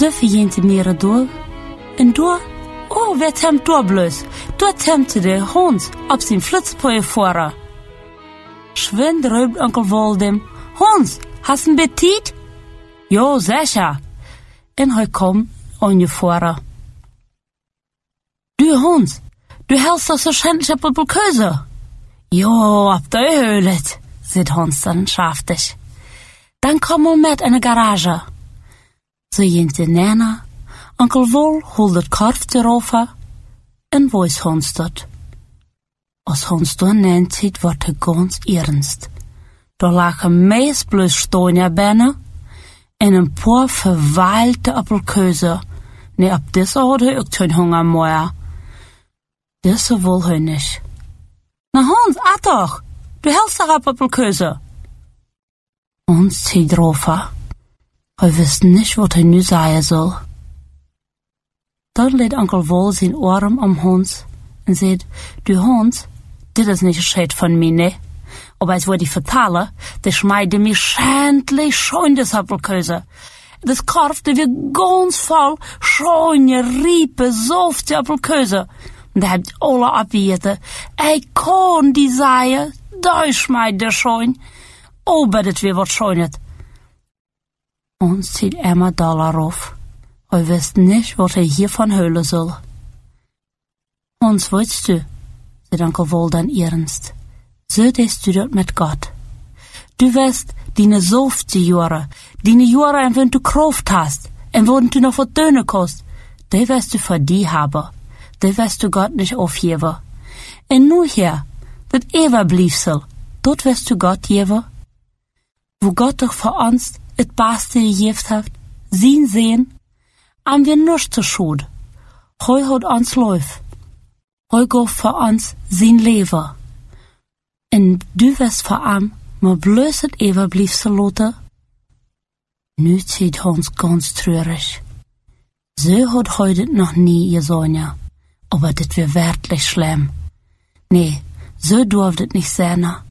Dürfen jente meere door? En door? Oh, wer tempt door bloß? Dort tempte der Hund op zijn flitspoje voren. Schwind rübt Onkel Woldem. Hund, hast ein Appetit? Jo, sicher. En hij kom aan je voren. Du Hund, du hältst doch so schändlich op de Köse. Jo, op de hölet, sagt Hans dann schaftig. Dann komm wir mit in de garage. So jente Nana, Onkel Wol holt het korf erover en wois Hans dat. Als Hans door nennt ziet, wordt hij ganz ernst. Daar lagen meest bloos Stonja binnen en een paar verweilte appelkeuze. Nee, op deze had hij ook geen honger meer. Deze wil hij niet. Na Hans, at toch! Du hältst doch op appelkeuze. Hans ziet erover. Hij wist niet wat hij nu zeggen zal. Dan leed Onkel Wol zijn arm om Hans en zei, du Hans, dit is niet gescheit van mij, ne? Aber als würde ich vertalen, der schmeide mich schändlich schön das Appelkäse. Das Korf, der wird ganz voll schöne, riepe, softe Appelkäse. Und da habt alle abgejeten. Ich kann die sagen, da schmeide schön. Aber das wird was Schönes. Uns zieht immer Dollar auf. Er wisst nicht, was er hiervon hören soll. Hans, weißt du, sagt Onkel Wol dann ernst. So tust du dort mit Gott. Du wirst deine softe Jahre, deine Jahre, en wenn du Kraft hast, en wenn du noch was tun kannst, die wirst du für die haben. Die wirst du Gott nicht aufgeben. En nu hier, das Ewerbliefsel, dort wirst du Gott geben. Wo Gott doch für uns das Beste gegeben hat, sehen, haben wir nichts zu schuld. Heu hat uns Lauf. Heu geht für uns sein Leben. En du wirst voor hem maar bloos het Ewerbliefsel laten. Nu zit Hans ganz treurig. So hat heute noch nie gesehen, aber das wird wirklich schlimm. Nee, so durft es nicht sein.